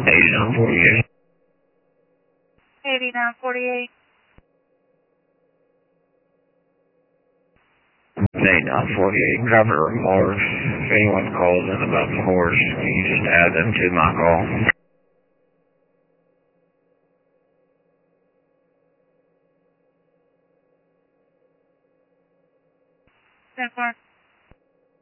8948. 8948. 8948. Driver reports. If anyone calls in about the horse, you just add them to my call. Ten four.